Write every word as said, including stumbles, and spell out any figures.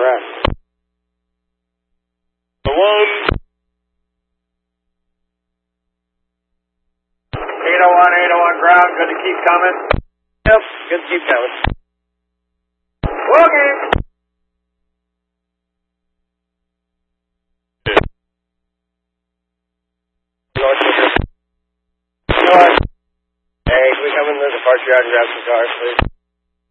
that. The one. eight oh one, eight oh one ground, good to keep coming. Yep, good to keep coming. Okay. North. North. Hey, can we come into the departure yard and grab some cars, please?